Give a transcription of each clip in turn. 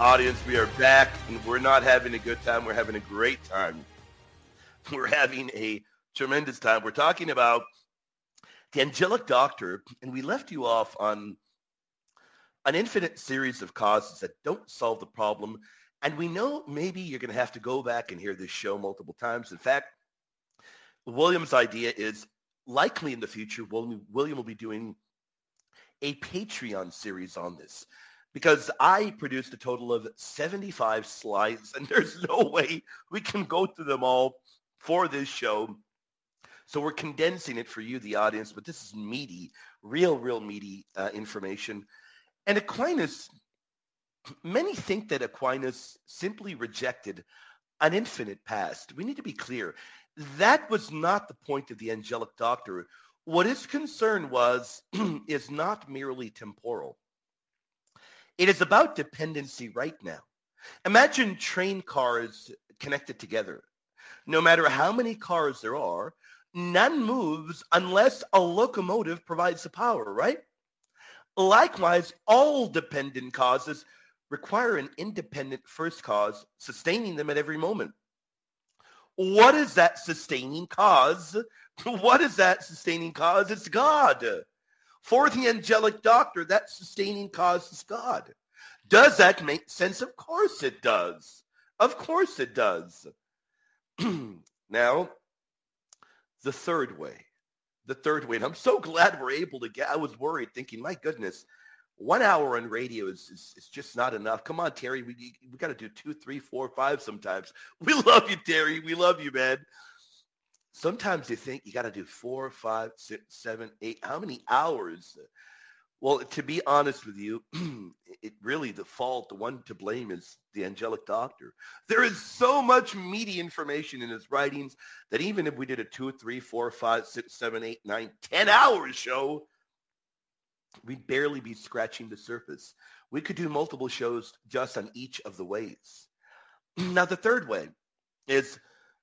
Audience, we are back, and we're not having a good time. We're having a great time. We're having a tremendous time. We're talking about the angelic doctor, and we left you off on an infinite series of causes that don't solve the problem. And we know maybe you're going to have to go back and hear this show multiple times. In fact, William's idea is likely in the future, William will be doing a Patreon series on this, because I produced a total of 75 slides, and there's no way we can go through them all for this show. So we're condensing it for you, the audience, but this is meaty, real meaty information. And Aquinas, many think that Aquinas simply rejected an infinite past. We need to be clear. That was not the point of the angelic doctor. What his concern was is not merely temporal. It is about dependency right now. Imagine train cars connected together. No matter how many cars there are, none moves unless a locomotive provides the power, right? Likewise, all dependent causes require an independent first cause sustaining them at every moment. What is that sustaining cause? What is that sustaining cause? It's God. For the angelic doctor, that sustaining cause is God. Does that make sense? Of course it does. Of course it does. Now, the third way, and I'm so glad we're able to I was worried thinking, my goodness, 1 hour on radio is just not enough. Come on, Terry, we got to do 2, 3, 4, 5 sometimes. We love you, Terry. We love you, man. Sometimes you think you got to do 4, 5, 6, 7, 8. How many hours? Well, to be honest with you, it really the one to blame is the angelic doctor. There is so much meaty information in his writings that even if we did a 2, 3, 4, 5, 6, 7, 8, 9, 10 hours show, we'd barely be scratching the surface. We could do multiple shows just on each of the ways. Now, the third way is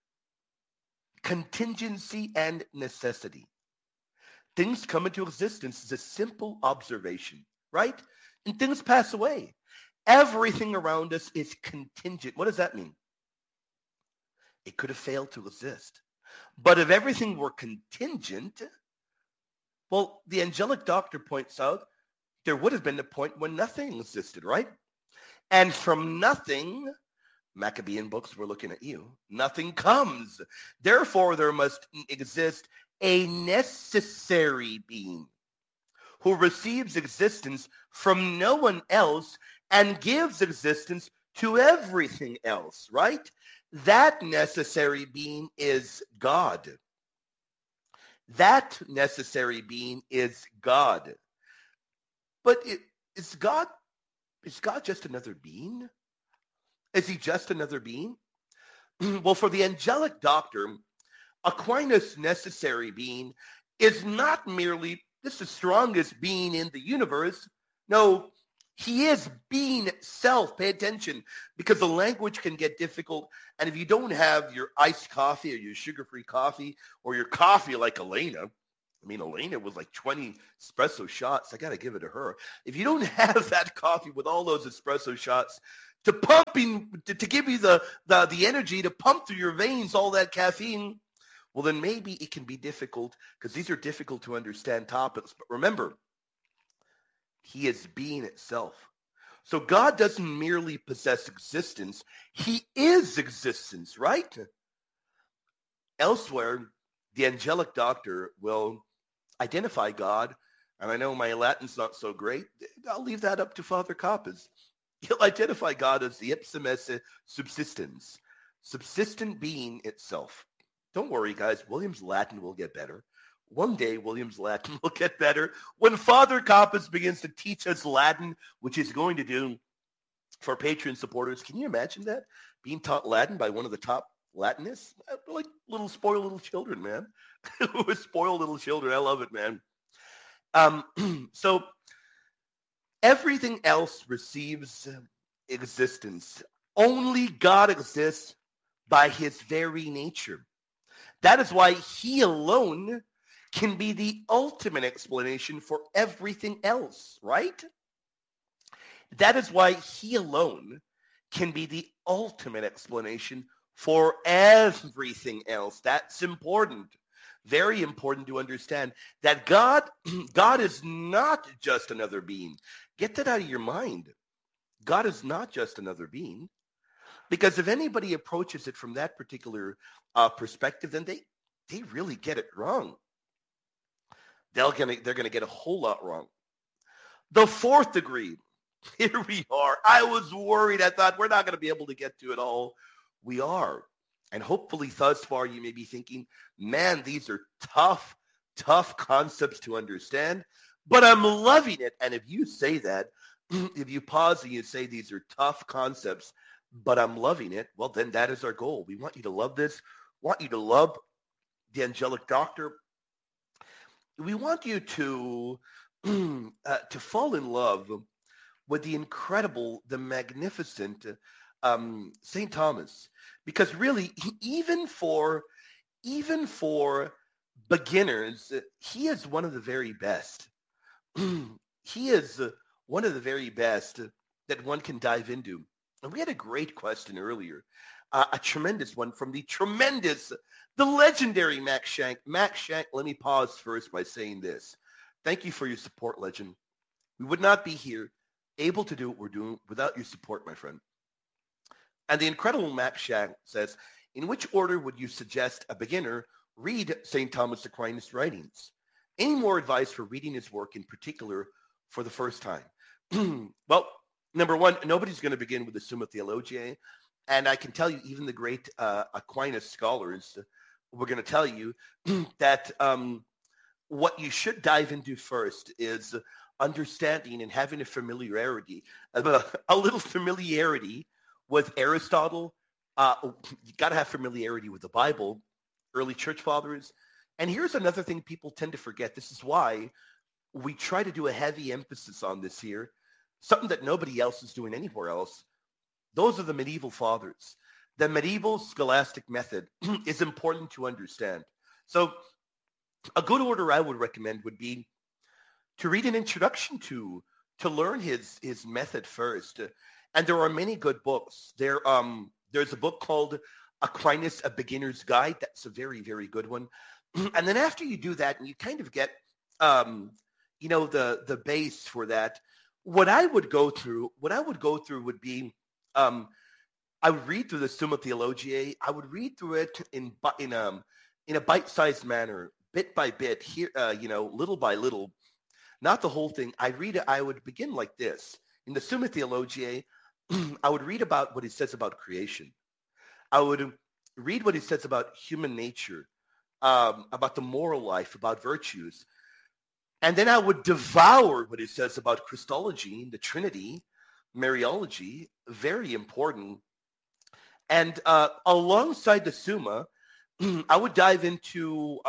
contingency and necessity. Things come into existence as a simple observation, right? And things pass away. Everything around us is contingent. What does that mean? It could have failed to exist. But if everything were contingent, well, the angelic doctor points out there would have been a point when nothing existed, right? And from nothing, Maccabean books, we're looking at you, nothing comes. Therefore, there must exist a necessary being who receives existence from no one else and gives existence to everything else, right? That necessary being is God. That necessary being is God. But is God just another being? Is he just another being? Well, for the angelic doctor, Aquinas' necessary being is not merely the strongest being in the universe. No, he is being itself. Pay attention, because the language can get difficult. And if you don't have your iced coffee or your sugar-free coffee or your coffee like Elena, Elena was like 20 espresso shots. I got to give it to her. If you don't have that coffee with all those espresso shots to give you the energy to pump through your veins, all that caffeine, well, then maybe it can be difficult, because these are difficult to understand topics. But remember, he is being itself. So God doesn't merely possess existence. He is existence, right? Elsewhere, the angelic doctor will identify God, and I know my Latin's not so great. I'll leave that up to Father Kappas. He'll identify God as the ipsum esse subsistens, subsistent being itself. Don't worry, guys. William's Latin will get better. One day, William's Latin will get better when Father Kappas begins to teach us Latin, which he's going to do for Patreon supporters. Can you imagine that? Being taught Latin by one of the top Latinists? Like spoiled little children, man. We're spoiled little children. I love it, man. So everything else receives existence. Only God exists by his very nature. That is why he alone can be the ultimate explanation for everything else, right? That is why he alone can be the ultimate explanation for everything else. That's important. Very important to understand that God is not just another being. Get that out of your mind. God is not just another being. Because if anybody approaches it from that particular perspective, then they really get it wrong. They're gonna get a whole lot wrong. The fourth degree. Here we are. I was worried. I thought we're not going to be able to get to it all. We are. And hopefully thus far you may be thinking, man, these are tough, tough concepts to understand, but I'm loving it. And if you say that, if you pause and you say these are tough concepts, but I'm loving it, well, then that is our goal. We want you to love this. We want you to love the angelic doctor. We want you to fall in love with the incredible, the magnificent St. Thomas, because really, even for beginners, he is one of the very best. He is one of the very best that one can dive into. And we had a great question earlier, a tremendous one from the legendary Max Shank. Max Shank, let me pause first by saying this. Thank you for your support, legend. We would not be here able to do what we're doing without your support, my friend. And the incredible Max Shank says, in which order would you suggest a beginner read St. Thomas Aquinas' writings? Any more advice for reading his work in particular for the first time? Well, number one, nobody's going to begin with the Summa Theologiae. And I can tell you, even the great Aquinas scholars were going to tell you that what you should dive into first is understanding and having a little familiarity with Aristotle. You got to have familiarity with the Bible, early church fathers. And here's another thing people tend to forget. This is why we try to do a heavy emphasis on this here, something that nobody else is doing anywhere else. Those are the medieval fathers. The medieval scholastic method is important to understand. So a good order I would recommend would be to read an introduction to learn his method first. And there are many good books. There's a book called Aquinas, A Beginner's Guide. That's a very, very good one. And then after you do that and you kind of get, the base for that, what I would go through would be, I would read through the Summa Theologiae. I would read through it in a bite-sized manner, bit by bit, here, little by little. Not the whole thing. I would begin like this. In the Summa Theologiae, I would read about what he says about creation. I would read what he says about human nature, about the moral life, about virtues. And then I would devour what he says about Christology, the Trinity, Mariology, very important. And alongside the Summa, I would dive into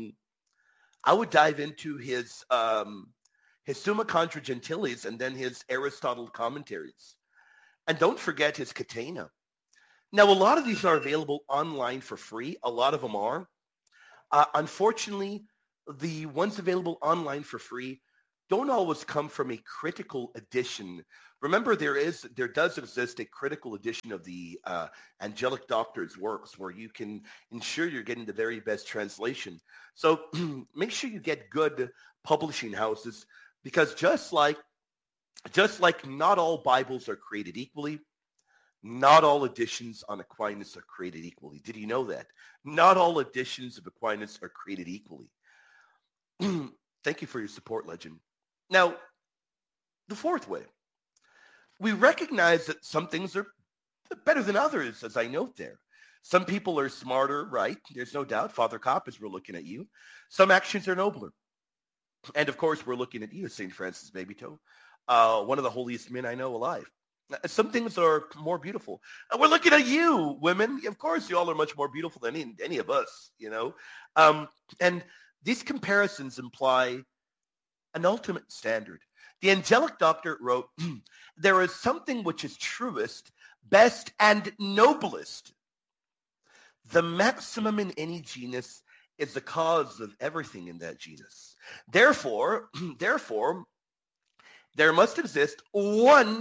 his Summa Contra Gentiles, and then his Aristotle commentaries. And don't forget his Catena. Now, a lot of these are available online for free. A lot of them are. Unfortunately, the ones available online for free don't always come from a critical edition. Remember, there does exist a critical edition of the Angelic Doctor's works where you can ensure you're getting the very best translation. So make sure you get good publishing houses, because just like not all Bibles are created equally, not all editions on Aquinas are created equally. Did you know that? Not all editions of Aquinas are created equally. Thank you for your support, legend. Now, the fourth way. We recognize that some things are better than others, as I note there. Some people are smarter, right? There's no doubt. Father Coppers, we're looking at you. Some actions are nobler. And of course, we're looking at you, St. Francis Babytoe, one of the holiest men I know alive. Some things are more beautiful. And we're looking at you, women. Of course, you all are much more beautiful than any of us, And these comparisons imply an ultimate standard. The Angelic Doctor wrote, there is something which is truest, best, and noblest. The maximum in any genus is the cause of everything in that genus. Therefore, there must exist one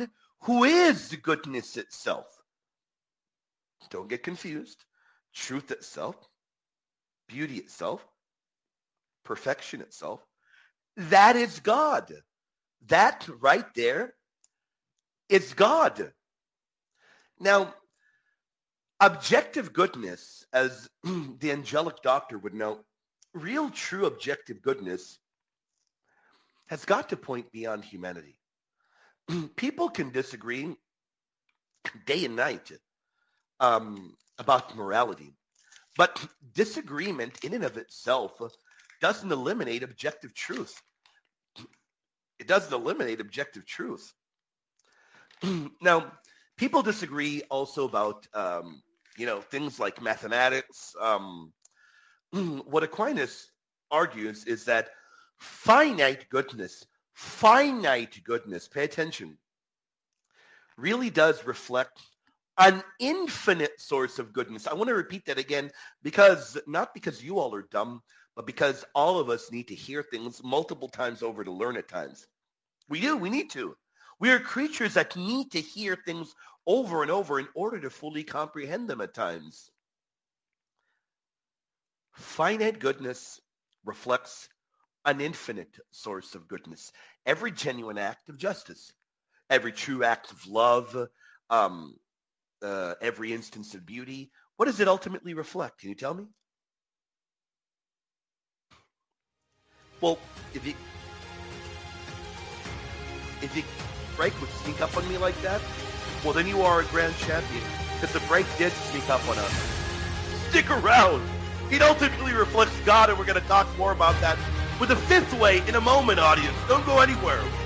who is goodness itself. Don't get confused. Truth itself, beauty itself, perfection itself, that is God. That right there is God. Now, objective goodness, as the angelic doctor would know, real true objective goodness has got to point beyond humanity. People can disagree day and night about morality, but disagreement in and of itself doesn't eliminate objective truth. It doesn't eliminate objective truth. Now, people disagree also about, things like mathematics. What Aquinas argues is that finite goodness, pay attention, really does reflect an infinite source of goodness. I want to repeat that again, not because you all are dumb, but because all of us need to hear things multiple times over to learn at times. We need to. We are creatures that need to hear things over and over in order to fully comprehend them at times. Finite goodness reflects an infinite source of goodness. Every genuine act of justice, every true act of love, every instance of beauty, what does it ultimately reflect? Can you tell me? Well, if you break would sneak up on me like that, well, then you are a grand champion, because the break did sneak up on us. Stick around. It ultimately reflects God, and we're going to talk more about that with the fifth way in a moment, audience. Don't go anywhere.